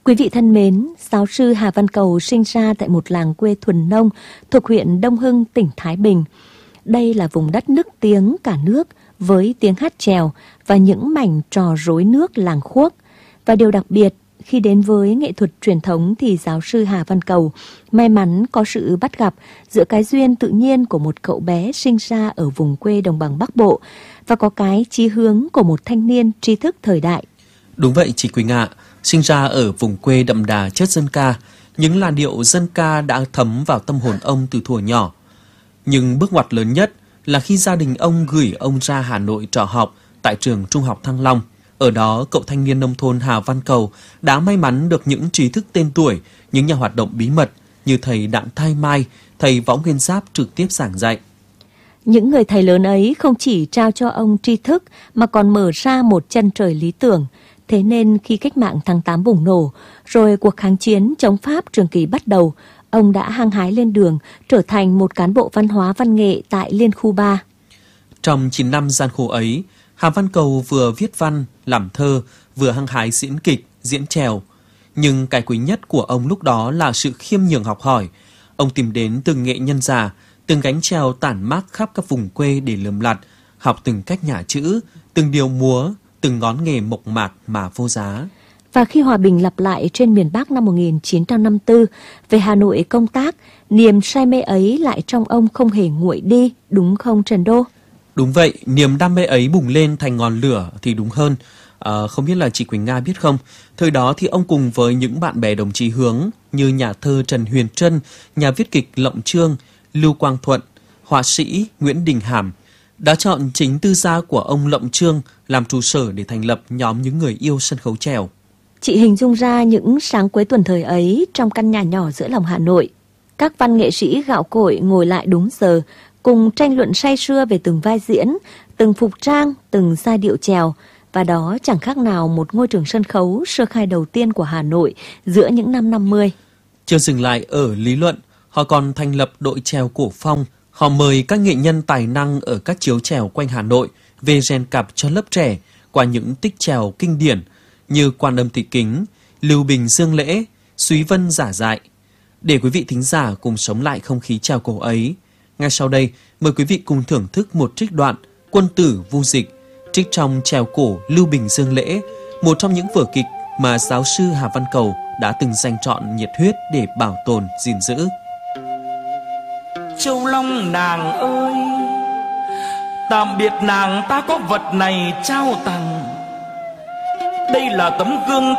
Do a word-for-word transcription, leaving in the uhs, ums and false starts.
Quý vị thân mến, giáo sư Hà Văn Cầu sinh ra tại một làng quê thuần nông thuộc huyện Đông Hưng, tỉnh Thái Bình. Đây là vùng đất nức tiếng cả nước với tiếng hát chèo và những mảnh trò rối nước làng Khuốc. Và điều đặc biệt, khi đến với nghệ thuật truyền thống thì giáo sư Hà Văn Cầu may mắn có sự bắt gặp giữa cái duyên tự nhiên của một cậu bé sinh ra ở vùng quê đồng bằng Bắc Bộ và có cái chí hướng của một thanh niên tri thức thời đại. Đúng vậy chị Quỳnh ạ, sinh ra ở vùng quê đậm đà chất dân ca, những làn điệu dân ca đã thấm vào tâm hồn ông từ thuở nhỏ. Nhưng bước ngoặt lớn nhất là khi gia đình ông gửi ông ra Hà Nội trọ học tại trường Trung học Thăng Long. Ở đó, cậu thanh niên nông thôn Hà Văn Cầu đã may mắn được những trí thức tên tuổi, những nhà hoạt động bí mật như thầy Đặng Thái Mai, thầy Võ Nguyên Giáp trực tiếp giảng dạy. Những người thầy lớn ấy không chỉ trao cho ông tri thức mà còn mở ra một chân trời lý tưởng. Thế nên khi cách mạng tháng tám bùng nổ, rồi cuộc kháng chiến chống Pháp trường kỳ bắt đầu, ông đã hăng hái lên đường, trở thành một cán bộ văn hóa văn nghệ tại Liên khu ba. Trong chín năm gian khổ ấy, Hà Văn Cầu vừa viết văn, làm thơ, vừa hăng hái diễn kịch, diễn chèo. Nhưng cái quý nhất của ông lúc đó là sự khiêm nhường học hỏi. Ông tìm đến từng nghệ nhân già, từng gánh chèo tản mát khắp các vùng quê để lườm lặt, học từng cách nhả chữ, từng điều múa, từng ngón nghề mộc mạc mà vô giá. Và khi hòa bình lặp lại trên miền Bắc năm một nghìn chín trăm năm mươi tư, về Hà Nội công tác, niềm say mê ấy lại trong ông không hề nguội đi, đúng không Trần Đô? Đúng vậy, niềm đam mê ấy bùng lên thành ngọn lửa thì đúng hơn. À, không biết là chị Quỳnh Nga biết không, thời đó thì ông cùng với những bạn bè đồng chí hướng như nhà thơ Trần Huyền Trân, nhà viết kịch Lộng Trương, Lưu Quang Thuận, họa sĩ Nguyễn Đình Hàm đã chọn chính tư gia của ông Lộng Trương làm trụ sở để thành lập nhóm những người yêu sân khấu chèo. Chị hình dung ra những sáng cuối tuần thời ấy trong căn nhà nhỏ giữa lòng Hà Nội. Các văn nghệ sĩ gạo cội ngồi lại đúng giờ, cùng tranh luận say sưa về từng vai diễn, từng phục trang, từng giai điệu chèo. Và đó chẳng khác nào một ngôi trường sân khấu sơ khai đầu tiên của Hà Nội giữa những năm năm mươi. Chưa dừng lại ở lý luận, họ còn thành lập đội chèo cổ phong. Họ mời các nghệ nhân tài năng ở các chiếu chèo quanh Hà Nội về rèn cặp cho lớp trẻ qua những tích chèo kinh điển như Quan Âm Thị Kính, Lưu Bình Dương Lễ, Súy Vân Giả Dại. Để quý vị thính giả cùng sống lại không khí chèo cổ ấy, ngay sau đây mời quý vị cùng thưởng thức một trích đoạn Quân Tử Vu Dịch, trích trong chèo cổ Lưu Bình Dương Lễ, một trong những vở kịch mà giáo sư Hà Văn Cầu đã từng dành trọn nhiệt huyết để bảo tồn, gìn giữ. Châu Long nàng ơi, tạm biệt nàng ta có vật này trao tặng. Đây là tấm gương